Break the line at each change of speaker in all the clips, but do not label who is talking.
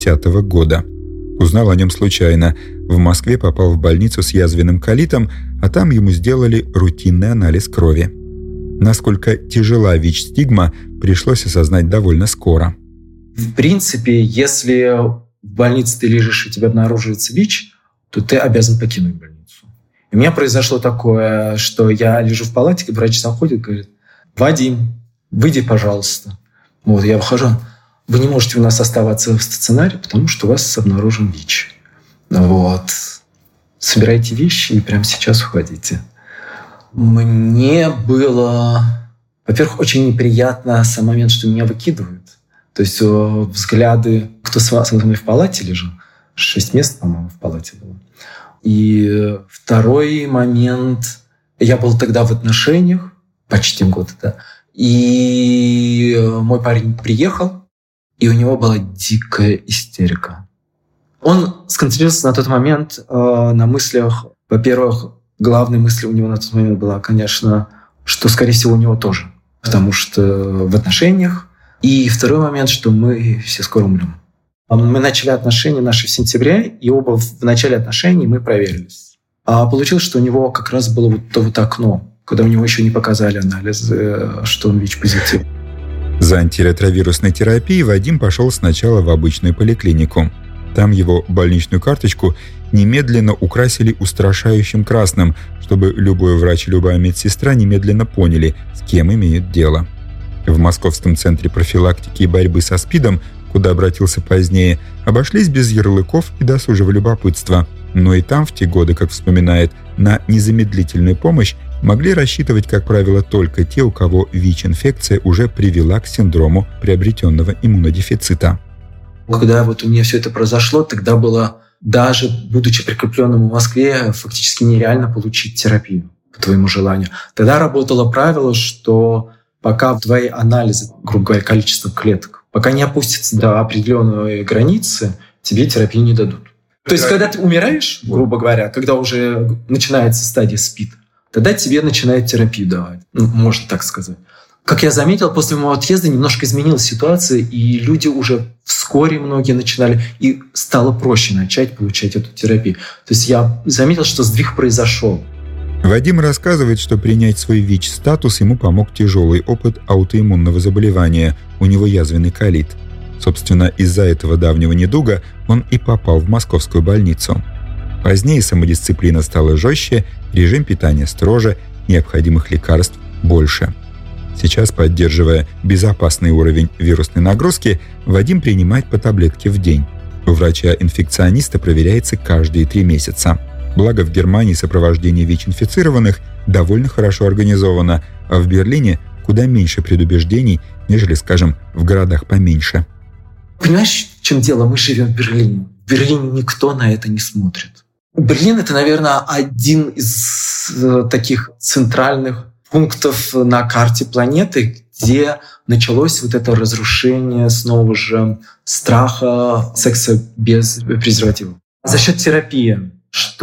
2010 года. Узнал о нем случайно. В Москве попал в больницу с язвенным колитом, а там ему сделали рутинный анализ крови. Насколько тяжела ВИЧ-стигма, пришлось осознать довольно скоро.
В принципе, если в больнице ты лежишь, и у тебя обнаруживается ВИЧ, то ты обязан покинуть больницу. И у меня произошло такое, что я лежу в палате, и врач заходит, говорит: «Вадим, выйди, пожалуйста». Вот, я выхожу. Вы не можете у нас оставаться в стационаре, потому что у вас обнаружен ВИЧ. Вот. Собирайте вещи и прямо сейчас уходите. Мне было, во-первых, очень неприятно сам момент, что меня выкидывают. То есть взгляды, кто со мной в палате лежал, 6 мест, по-моему, в палате было. И второй момент, я был тогда в отношениях, почти год, да, и мой парень приехал, и у него была дикая истерика. Он сконцентрировался на тот момент на мыслях. Во-первых, главной мыслью у него на тот момент была, конечно, что, скорее всего, у него тоже. Потому что в отношениях. И второй момент, что мы все скоро умрем. Мы начали отношения наши в сентябре, и оба в начале отношений мы проверились. А получилось, что у него как раз было вот окно, когда у него еще не показали анализы, что он ВИЧ-позитив.
За антиретровирусной терапией Вадим пошел сначала в обычную поликлинику. Там его больничную карточку немедленно украсили устрашающим красным, чтобы любой врач и любая медсестра немедленно поняли, с кем имеют дело. В Московском центре профилактики и борьбы со СПИДом, куда обратился позднее, обошлись без ярлыков и досужего любопытства. Но и там в те годы, как вспоминает, на незамедлительную помощь могли рассчитывать, как правило, только те, у кого ВИЧ-инфекция уже привела к синдрому приобретенного иммунодефицита.
Когда вот у меня все это произошло, тогда было, даже будучи прикрепленным в Москве, фактически нереально получить терапию по твоему желанию. Тогда работало правило, что пока твои анализы, грубо говоря, количество клеток, пока не опустится до определенной границы, тебе терапию не дадут. То есть, когда ты умираешь, грубо говоря, когда уже начинается стадия СПИД, тогда тебе начинают терапию давать, можно так сказать. Как я заметил, после моего отъезда немножко изменилась ситуация, и люди уже вскоре многие начинали, и стало проще начать получать эту терапию. То есть я заметил, что сдвиг произошел.
Вадим рассказывает, что принять свой ВИЧ-статус ему помог тяжелый опыт аутоиммунного заболевания, у него язвенный колит. Собственно, из-за этого давнего недуга он и попал в московскую больницу. Позднее самодисциплина стала жестче, режим питания строже, необходимых лекарств больше. Сейчас, поддерживая безопасный уровень вирусной нагрузки, Вадим принимает по таблетке в день. У врача-инфекциониста проверяется каждые 3 месяца. Благо, в Германии сопровождение ВИЧ-инфицированных довольно хорошо организовано, а в Берлине куда меньше предубеждений, нежели, скажем, в городах поменьше.
Понимаешь, в чем дело? Мы живем в Берлине. В Берлине никто на это не смотрит. Берлин — это, наверное, один из таких центральных пунктов на карте планеты, где началось вот это разрушение снова же страха секса без презерватива. За счет терапии,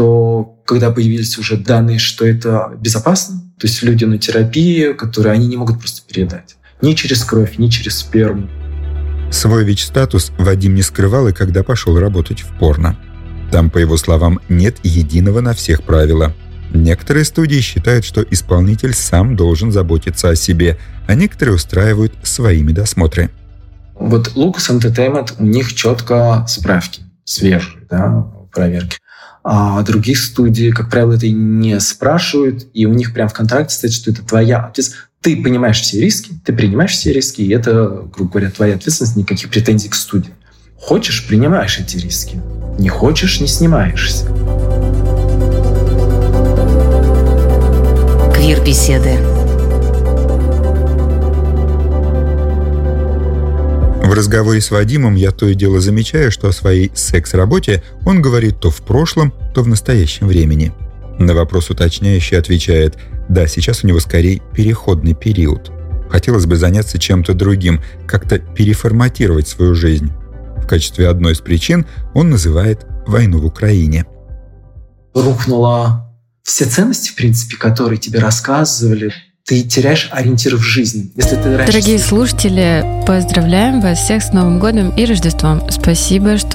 что когда появились уже данные, что это безопасно, то есть люди на терапии, которые они не могут просто передать. Ни через кровь, ни через сперму.
Свой ВИЧ-статус Вадим не скрывал и когда пошел работать в порно. Там, по его словам, нет единого на всех правила. Некоторые студии считают, что исполнитель сам должен заботиться о себе, а некоторые устраивают свои медосмотры.
Вот Lucas Entertainment, у них четко справки, свежие, да, проверки. А других студий, как правило, это не спрашивают, и у них прям в контракте стоит, что это твоя ответственность. Ты понимаешь все риски, ты принимаешь все риски, и это, грубо говоря, твоя ответственность, никаких претензий к студии. Хочешь — принимаешь эти риски. Не хочешь — не снимаешься.
Квир-беседы.
В разговоре с Вадимом я то и дело замечаю, что о своей секс-работе он говорит то в прошлом, то в настоящем времени. На вопрос уточняющий отвечает: да, сейчас у него скорее переходный период. Хотелось бы заняться чем-то другим, как-то переформатировать свою жизнь. В качестве одной из причин он называет войну в Украине.
Рухнула все ценности, в принципе, которые тебе рассказывали. Ты теряешь ориентир в жизни. Если ты раньше...
Дорогие слушатели, поздравляем вас всех с Новым годом и Рождеством. Спасибо, что